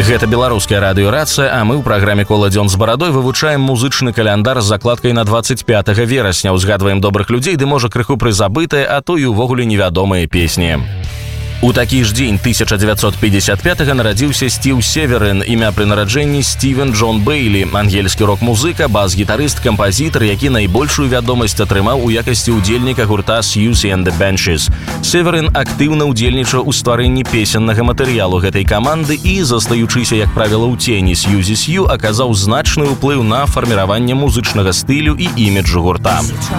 Гэта беларуская радыёрацыя, а мы ў праграме «Кола дзён з барадой» вывучаем музычны каляндар з закладкай на 25 верасня, узгадваем добрых людзей, ды можа крыху прызабытыя, а то і ўвогуле невядомыя песні. У такі ж дзень 1955-го нарадзіўся Стив Северин, імя пры нараджэнні Стівен Джон Бейлі, ангельскі рок-музыка, бас-гітарыст, кампазітар, які найбольшую вядомасць атрымаў у якасці ўдзельніка гурта Siouxsie and the Banshees. Северин актыўна ўдзельнічаў у стварэнні песеннага матэрыялу гэтай каманды і, застаючыся, як правіла, у цені Siouxsie, аказаў значны ўплыў на фарміраванне музычнага стылю і іміджу гурта.